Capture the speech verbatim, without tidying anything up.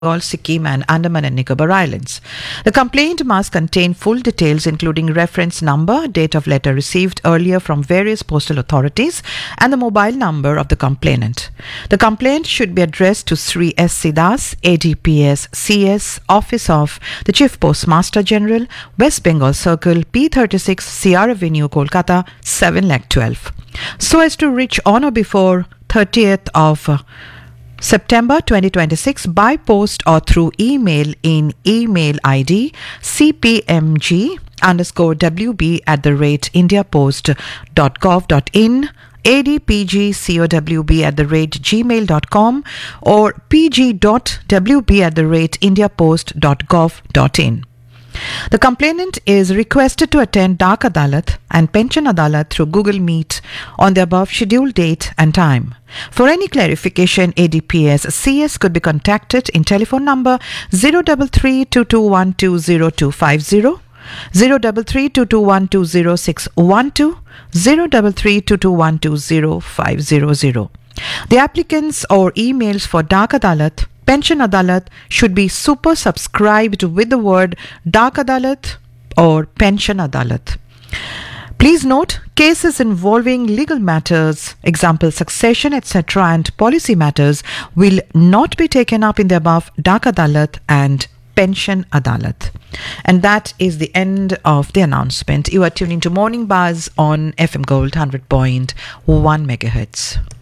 Bengal, Sikkim and Andaman and Nicobar Islands. The complaint must contain full details including reference number, date of letter received earlier from various postal authorities and the mobile number of the complainant. The complaint should be addressed to Sri S. Sidas, A D P S C S, Office of the Chief Postmaster General, West Bengal Circle, P thirty-six, Sierra Avenue, Kolkata, seven lakh twelve. So as to reach on or before thirtieth of September twenty twenty-six by post or through email in email I D cpmg underscore wb at the rate indiapost dot gov dot in, adpgcowb at the rate gmail dot com or pg.wb at the rate indiapost dot gov dot in. The complainant is requested to attend Dak Adalat and Pension Adalat through Google Meet on the above scheduled date and time. For any clarification, A D P S C S could be contacted in telephone number zero three three two two one two zero two five zero, zero three three two two one two zero six one two, zero three three two two one two zero five zero zero. The applicants or emails for Dak Adalat, Pension Adalat should be super subscribed with the word Dak Adalat or Pension Adalat. Please note, cases involving legal matters, example succession, et cetera and policy matters will not be taken up in the above Dak Adalat and Pension Adalat. And that is the end of the announcement. You are tuning to Morning Buzz on F M Gold one hundred point one megahertz.